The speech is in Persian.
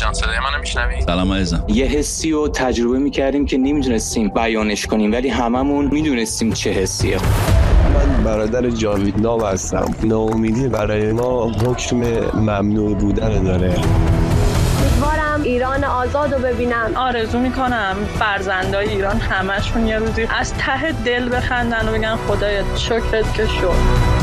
جان صدای منو میشنوی؟ سلام عزیزم. یه حسی رو تجربه میکردیم که نمیدونستیم بیانش کنیم، ولی هممون میدونستیم چه حسیه. من برادر جاوید نام هستم. ناامیدی برای ما حکم ممنوع بودن داره. امیدوارم ایران آزاد رو ببینم. آرزو میکنم فرزندای ایران همشون یه روزی از ته دل بخندن و بگن خدایا شکرت که شد.